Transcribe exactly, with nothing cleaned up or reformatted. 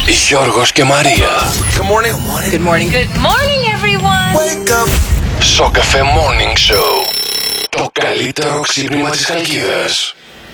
Γιώργος και Μαρία. Good morning. Good morning. Good morning, everyone. Wake up. Σοκαφέ Morning Show. Το καλύτερο ξύπνημα της Χαλκίδας.